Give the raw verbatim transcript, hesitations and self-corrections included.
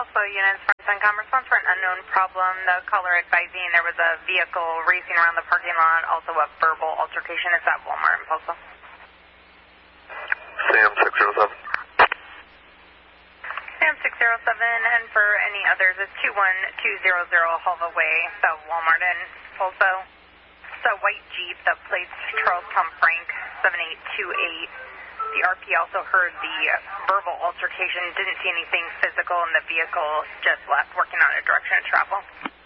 Tulsa units from Suncom response for an unknown problem. The caller advising there was a vehicle racing around the parking lot, also a verbal altercation. It's at Walmart in Tulsa. Sam six zero seven. Sam six zero seven, and for any others, it's two one two zero zero Halva Way, the Walmart in Tulsa. It's a white Jeep, the plates Charles Tom Frank seven eight two eight. The R P also heard the verbal altercation, didn't see anything physical, and the vehicle just left working on a direction of travel.